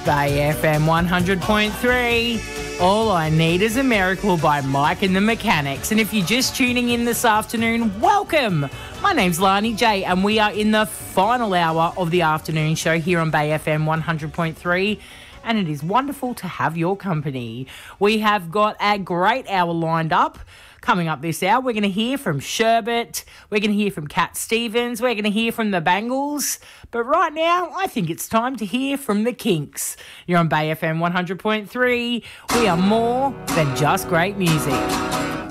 Bay FM 100.3. All I Need Is a Miracle by Mike and the Mechanics. And if you're just tuning in this afternoon, welcome. My name's Lani J, and we are in the final hour of the afternoon show here on Bay FM 100.3. And it is wonderful to have your company. We have got a great hour lined up. Coming up this hour, we're going to hear from Sherbet, we're going to hear from Cat Stevens, we're going to hear from the Bangles. But right now, I think it's time to hear from the Kinks. You're on Bay FM 100.3. We are more than just great music.